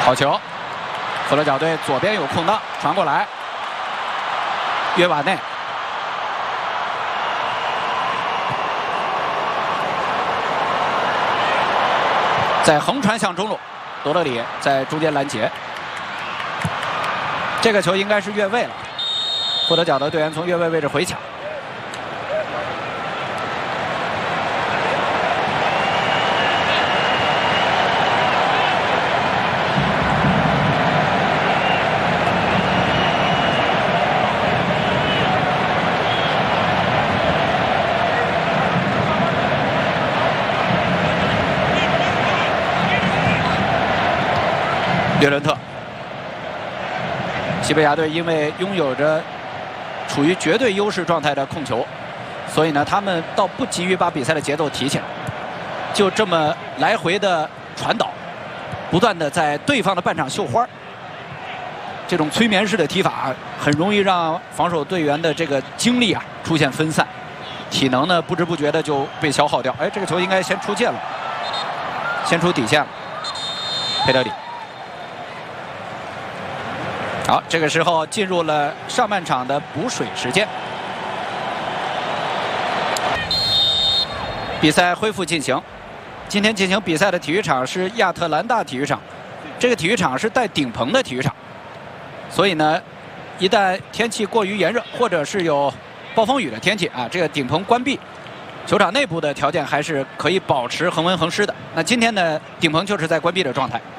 好球，佛罗角队左边有空档，传过来，约瓦内。 在横传向中路，罗德里在中间拦截。这个球应该是越位了，获得角的队员从越位位置回抢。略伦特，西班牙队因为拥有着处于绝对优势状态的控球，所以呢，他们倒不急于把比赛的节奏提起来，就这么来回的传导，不断的在对方的半场绣花。这种催眠式的踢法很容易让防守队员的这个精力啊出现分散，体能呢不知不觉的就被消耗掉。哎，这个球应该先出界了，先出底线了，佩德里。 好，这个时候进入了上半场的补水时间，比赛恢复进行。今天进行比赛的体育场是亚特兰大体育场，这个体育场是带顶棚的体育场，所以呢，一旦天气过于炎热，或者是有暴风雨的天气啊，这个顶棚关闭，球场内部的条件还是可以保持恒温恒湿的。那今天呢，顶棚就是在关闭的状态。